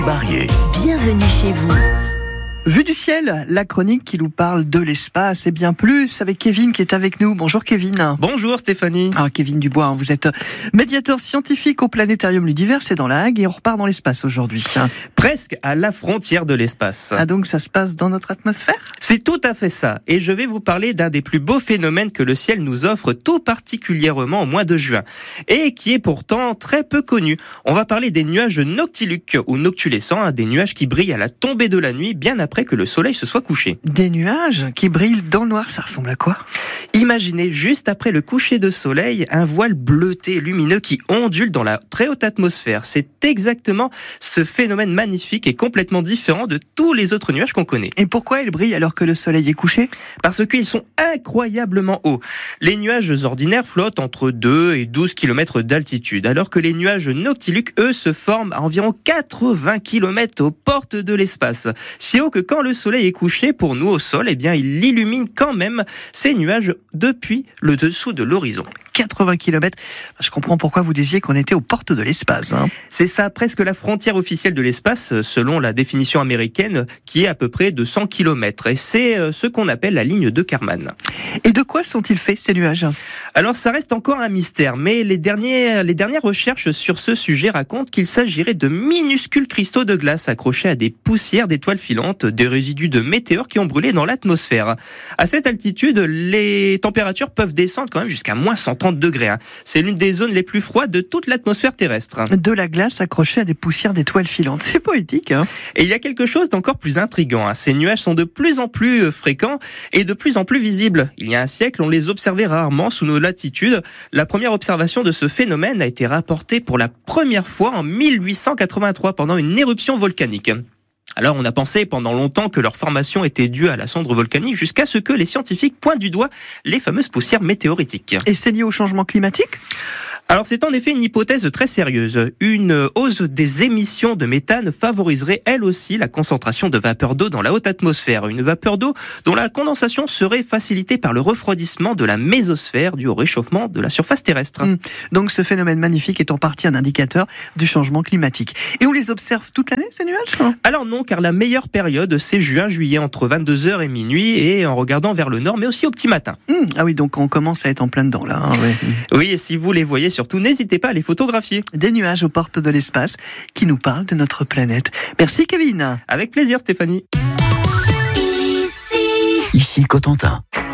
Barrier. Bienvenue chez vous. Vue du ciel, la chronique qui nous parle de l'espace et bien plus avec Kevin qui est avec nous. Bonjour Kevin. Bonjour Stéphanie. Kevin Dubois, vous êtes médiateur scientifique au Planétarium L'Univers, c'est dans la Hague et on repart dans l'espace aujourd'hui. Presque à la frontière de l'espace. Donc ça se passe dans notre atmosphère ? C'est tout à fait ça. Et je vais vous parler d'un des plus beaux phénomènes que le ciel nous offre tout particulièrement au mois de juin. Et qui est pourtant très peu connu. On va parler des nuages noctiluques ou noctulescents, des nuages qui brillent à la tombée de la nuit bien après que le soleil se soit couché. Des nuages qui brillent dans le noir, ça ressemble à quoi ? Imaginez juste après le coucher de soleil un voile bleuté lumineux qui ondule dans la très haute atmosphère. C'est exactement ce phénomène magnifique et complètement différent de tous les autres nuages qu'on connaît. Et pourquoi ils brillent alors que le soleil est couché ? Parce qu'ils sont incroyablement hauts. Les nuages ordinaires flottent entre 2 et 12 km d'altitude, alors que les nuages noctiluques, eux, se forment à environ 80 km aux portes de l'espace. Si haut que quand le soleil est couché, pour nous au sol, il illumine quand même ces nuages depuis le dessous de l'horizon. 80 km. Je comprends pourquoi vous disiez qu'on était aux portes de l'espace. C'est ça, presque la frontière officielle de l'espace, selon la définition américaine, qui est à peu près de 100 km. Et c'est ce qu'on appelle la ligne de Kármán. Et de quoi sont-ils faits, ces nuages ? Alors ça reste encore un mystère, mais les dernières recherches sur ce sujet racontent qu'il s'agirait de minuscules cristaux de glace accrochés à des poussières d'étoiles filantes, des résidus de météores qui ont brûlé dans l'atmosphère. À cette altitude, les températures peuvent descendre quand même jusqu'à moins 130 degrés. C'est l'une des zones les plus froides de toute l'atmosphère terrestre. De la glace accrochée à des poussières d'étoiles filantes. C'est poétique. Et il y a quelque chose d'encore plus intriguant. Ces nuages sont de plus en plus fréquents et de plus en plus visibles. Il y a un siècle, on les observait rarement sous nos latitudes. La première observation de ce phénomène a été rapportée pour la première fois en 1883 pendant une éruption volcanique. Alors on a pensé pendant longtemps que leur formation était due à la cendre volcanique jusqu'à ce que les scientifiques pointent du doigt les fameuses poussières météoritiques. Et c'est lié au changement climatique ? Alors c'est en effet une hypothèse très sérieuse. Une hausse des émissions de méthane favoriserait elle aussi la concentration de vapeur d'eau dans la haute atmosphère. Une vapeur d'eau dont la condensation serait facilitée par le refroidissement de la mésosphère dû au réchauffement de la surface terrestre. Donc ce phénomène magnifique est en partie un indicateur du changement climatique. Et on les observe toute l'année, ces nuages ? Alors non, car la meilleure période c'est juin-juillet entre 22h et minuit et en regardant vers le nord mais aussi au petit matin. Ah oui, donc on commence à être en plein dedans là. Oui, et si vous les voyez surtout, n'hésitez pas à les photographier. Des nuages aux portes de l'espace qui nous parlent de notre planète. Merci Kevin. Avec plaisir Stéphanie. Ici Cotentin.